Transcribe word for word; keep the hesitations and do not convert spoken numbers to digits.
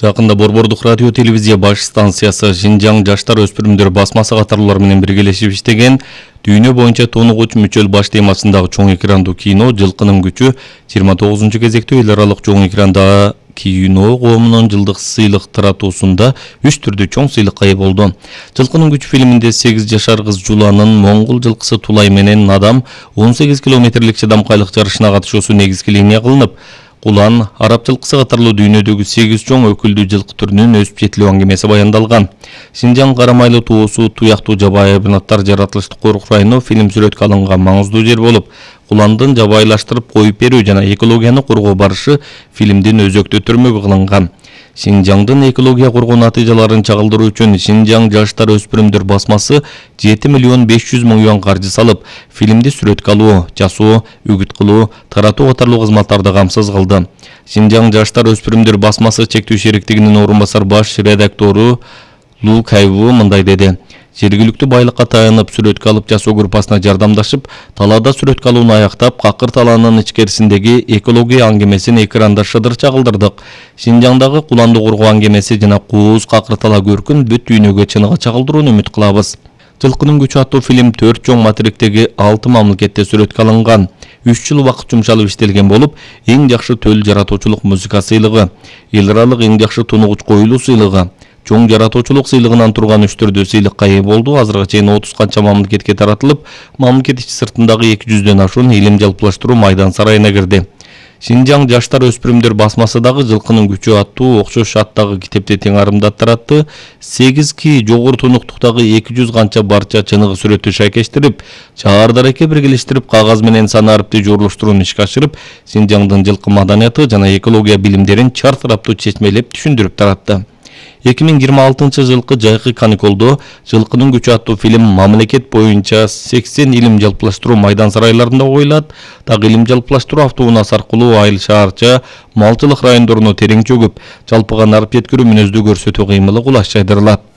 Жақында Борбордук радио телевизия баш станциясы Шинжаң жаштар өспүрүмдөр басмасы катарлар менен биргелешип иштеген дүйнө боюнча тонугуч мүчөл баш темасындагы чоң экрандуу кино «Жылкынын күчү» жыйырма тогузунчу кезектүү эл аралык чоң экрандагы кино коомунун жылдык сыйлык таратуусунда үч түрдүү чоң сыйлыкка ээ болду. «Жылкынын күчү» фильминде сегиз жашар кыз Жуланын моңгол жылкысы Тулай менен Надам он сегиз километрлик чыдамкайлык жарышына катышуусу негизги линия кылынып, Кулан, араб жылкысы катарлуу дүйнөдөгү сегиз чоң өкүлдүү жылкы түрүнүн өсүп жетилүү аңгемеси баяндалган. Шинжаң карамайлуу туусу туяктуу жабайы хайванаттар жаратылыштык коркуш району фильм сүрөткө алынган маңыздуу жер болуп, Куландын жабайылаштырып коюп берүү жана экологияны коргоо барышы фильмдин өзөктүү түрмөгү кылынган. Шинжаңдын экология коргоо натыйжаларын чагылдыруу үчүн Шинжаң жаштар өспүрүмдөр басмасы жети миллион беш жүз миң юан каржы салып, фильмди сүрөткө алуу, жасоо, үгүт кылуу, таратуу катарлуу кызматтарды камсыз кылды. Шинжаң жаштар өспүрүмдөр басмасы чектүү шериктигинин орун басар баш редактору Лу Кайву мындай деди: жергиликтүү байлыкка таянып сүрөткө алып жасоо группасына жардамдашып, талаада сүрөткө алууну аяктап, какыр талаанын ичкерисиндеги экология аңгемесин экранда шыдыр чагылдырдык. Шинжаңдагы куланды коргоо аңгемеси жана кууз какыр тала көркүн бүт дүйнөгө чыныгы чагылдырууну үмүт кылабыз. «Жылкынын күчү» аттуу фильм төрт чоң материктеги алты мамлекетте сүрөткө алынган. үч жыл убакыт жумшалып иштелген болуп, эң жакшы төл жаратуучулук музыка сыйлыгы, эл аралык эң жакшы тунугуч коюлуу сыйлыгы, чоң жаратуучулук сыйлыгынан турган үч түрдүү сыйлыкка ээ болду. Азыркыга чейин отуз канча мамлекетке таратылып, мамлекет ичи сыртындагы эки жүздөн ашуун илим жалпылаштыруу майдан сарайына кирди. Шинжаң жаштар өспүрүмдөр басмасы дагы «Жылкынын күчү» аттуу окшош аттагы китепти тең арымдап таратты. сегиз ки жогору тунуктуктагы эки жүз канча барча чыныгы сүрөттү шайкештирип, чаардареке биргелештирип, кагаз менен сан арыпты жорулуштурууну ишке ашырып, Шинжаңдын жылкы маданияты жана экология билимдерин чар тараптуу чечмелеп түшүндүрүп таратты. эки миң жыйырма алтынчы жылкы жайкы каникулдо «Жылкынын күчү» аттуу фильм мамлекет боюнча сексен илим жалпылаштыруу майдан сарайларында коюлат. Так илим жалпылаштыруу автоунаас аркылуу айыл шаарча малчылык райондоруна терең чөгүп, жалпыга нарып жеткирүү мүнөздүү көрсөтүү кыймылы кулаш жайдырылат.